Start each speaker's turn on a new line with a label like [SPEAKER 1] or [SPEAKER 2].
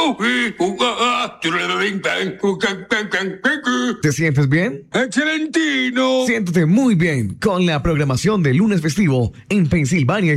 [SPEAKER 1] ¿Te sientes bien?
[SPEAKER 2] ¡Excelentino!
[SPEAKER 1] Siéntete muy bien con la programación de lunes festivo en Pensilvania